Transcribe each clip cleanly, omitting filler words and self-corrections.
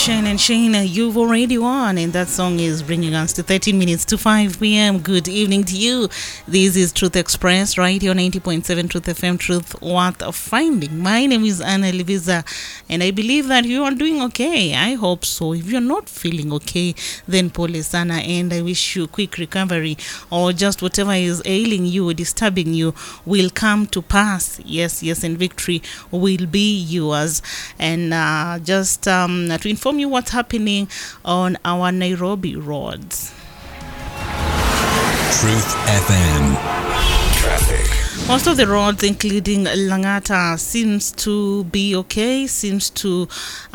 Shane and Shane, you've already won, and that song is bringing us to 13 minutes to 5 p.m. Good evening to you. This is Truth Express, right here on 90.7 Truth FM, Truth Worth Finding. My name is Anna Liviza, and I believe that you are doing okay. I hope so. If you're not feeling okay, then pole sana, and I wish you quick recovery, or just whatever is ailing you, disturbing you, will come to pass. Yes, and victory will be yours. And just to inform you what's happening on our Nairobi roads. Truth FM. Traffic. Most of the roads, including Langata, seems to be okay, seems to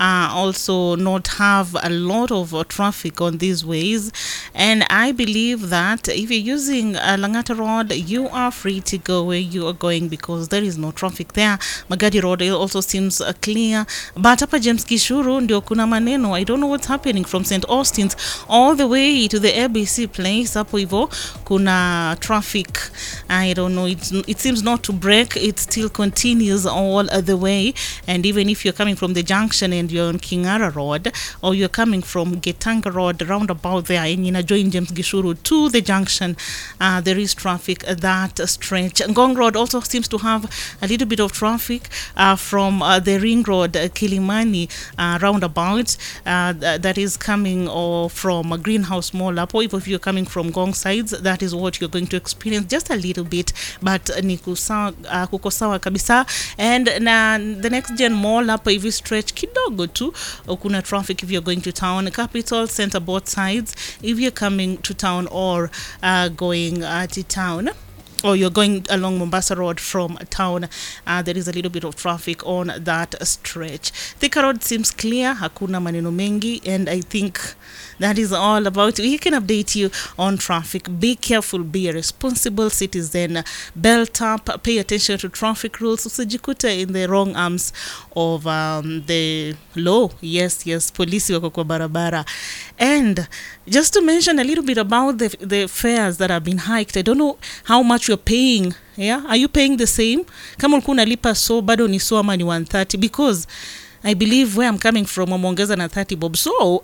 also not have a lot of traffic on these ways. And I believe that if you're using Langata Road, you are free to go where you are going because there is no traffic there. Magadi Road also seems clear. But hapa James Gishuru ndio kuna maneno. I don't know what's happening from St. Austin's all the way to the ABC place. Hapo hivyo kuna traffic. I don't know, it seems not to break. It still continues all the way. And even if you're coming from the junction and you're on Kingara Road, or you're coming from Getanga Road roundabout there and you join James Gishuru to the junction, there is traffic that stretch. Ngong Road also seems to have a little bit of traffic from the Ring Road Kilimani roundabout that is coming from Greenhouse Mall up, or if you're coming from Ngong sides, that is what you're going to experience, just a little bit, but ni kuko sawa kabisa. And na the Next Gen Mall up hivi stretch kidogo tu kuna traffic if you're going to town. Capital Center both sides if you're coming to town or going to town, or you're going along Mombasa Road from town, there is a little bit of traffic on that stretch. Thika Road seems clear, hakuna maneno mengi, and I think that is all about it. We can update you on traffic. Be careful, be a responsible citizen. Belt up, pay attention to traffic rules. Usijikute in the wrong arms of the law. Yes, polisi wako kwa barabara. And just to mention a little bit about the fares that have been hiked. I don't know how much you're paying. Yeah, are you paying the same? Kama ulikuwa unalipa so bado ni so ama ni 130, because I believe where I'm coming from wameongeza na 30 bob. So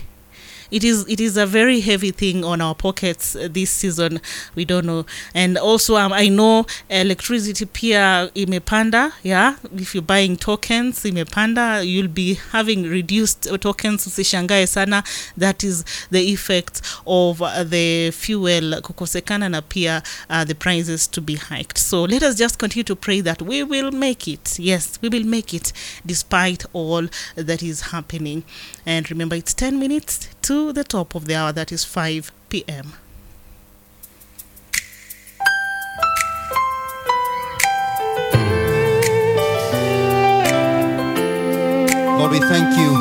it is a very heavy thing on our pockets this season. We don't know. And also I know electricity pia imepanda. Yeah, if you're buying tokens imepanda, you'll be having reduced tokens. Usishangae sana. That is the effect of the fuel kukosekana na pia the prices to be hiked. So let us just continue to pray that we will make it. Yes, we will make it despite all that is happening. And remember, it's 10 minutes to the top of the hour, that is 5 p.m. Lord, we thank you